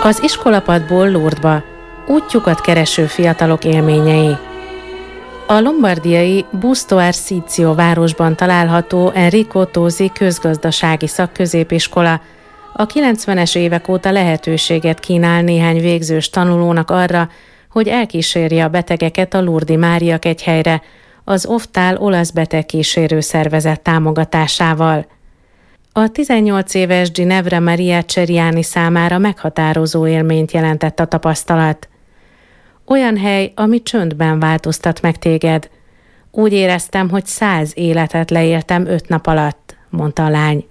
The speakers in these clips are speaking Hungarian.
Az iskolapadból Lourdesba, útjukat kereső fiatalok élményei. A lombardiai Busto Arsizio városban található Enrico Tosi közgazdasági szakközépiskola a 90-es évek óta lehetőséget kínál néhány végzős tanulónak arra, hogy elkísérje a betegeket a Lourdes-i Máriakegyhelyre, az Oftál olasz betegkísérő szervezet támogatásával. A 18 éves Ginevra Maria Ceriani számára meghatározó élményt jelentett a tapasztalat. Olyan hely, ami csöndben változtat meg téged. Úgy éreztem, hogy 100 életet leéltem 5 nap alatt, mondta a lány.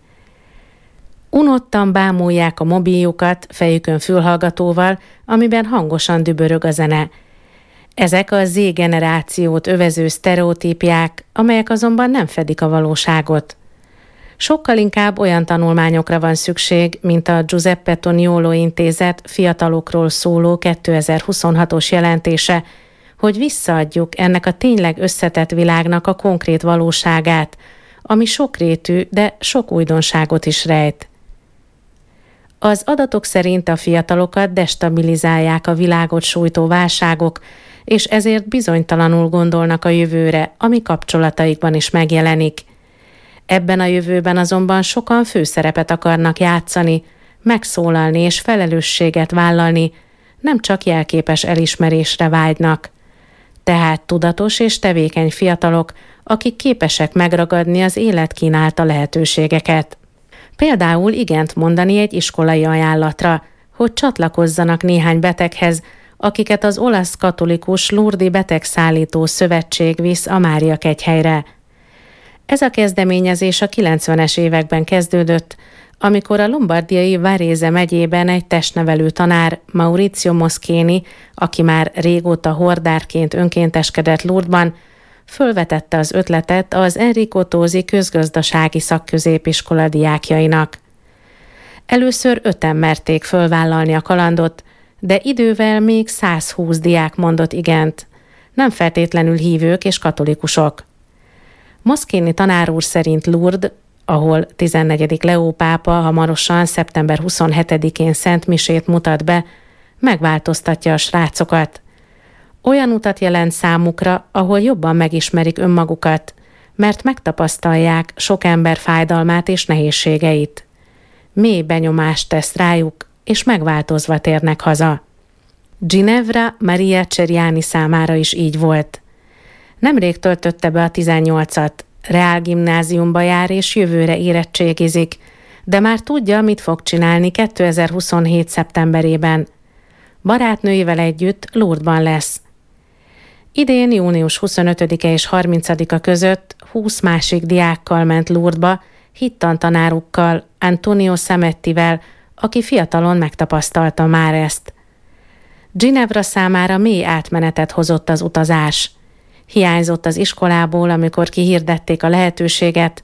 Unottan bámulják a mobiljukat fejükön fülhallgatóval, amiben hangosan dübörög a zene. Ezek a Z-generációt övező sztereotípiák, amelyek azonban nem fedik a valóságot. Sokkal inkább olyan tanulmányokra van szükség, mint a Giuseppe Toniolo intézet fiatalokról szóló 2026-os jelentése, hogy visszaadjuk ennek a tényleg összetett világnak a konkrét valóságát, ami sokrétű, de sok újdonságot is rejt. Az adatok szerint a fiatalokat destabilizálják a világot sújtó válságok, és ezért bizonytalanul gondolnak a jövőre, ami kapcsolataikban is megjelenik. Ebben a jövőben azonban sokan főszerepet akarnak játszani, megszólalni és felelősséget vállalni, nem csak jelképes elismerésre vágynak. Tehát tudatos és tevékeny fiatalok, akik képesek megragadni az élet kínálta lehetőségeket. Például igent mondani egy iskolai ajánlatra, hogy csatlakozzanak néhány beteghez, akiket az olasz katolikus Lourdes-i betegszállító szövetség visz a Máriakegyhelyre. Ez a kezdeményezés a 90-es években kezdődött, amikor a lombardiai Varese megyében egy testnevelő tanár, Maurizio Moschini, aki már régóta hordárként önkénteskedett Lourdesban, fölvetette az ötletet az Enrico Tosi közgazdasági szakközépiskola diákjainak. Először 5-en merték fölvállalni a kalandot, de idővel még 120 diák mondott igent, nem feltétlenül hívők és katolikusok. Moschini tanár úr szerint Lourdes, ahol 14. Leó pápa hamarosan szeptember 27-én szent misét mutat be, megváltoztatja a srácokat. Olyan utat jelent számukra, ahol jobban megismerik önmagukat, mert megtapasztalják sok ember fájdalmát és nehézségeit. Mély benyomást tesz rájuk, és megváltozva térnek haza. Ginevra Maria Ceriani számára is így volt. Nemrég töltötte be a 18-at, reálgimnáziumba jár és jövőre érettségizik, de már tudja, mit fog csinálni 2027. szeptemberében. Barátnőivel együtt Lourdesban lesz. Idén június 25-e és 30-a között 20 másik diákkal ment Lourdesba, hittantanárukkal, Antonio Samettivel, aki fiatalon megtapasztalta már ezt. Ginevra számára mély átmenetet hozott az utazás. Hiányzott az iskolából, amikor kihirdették a lehetőséget,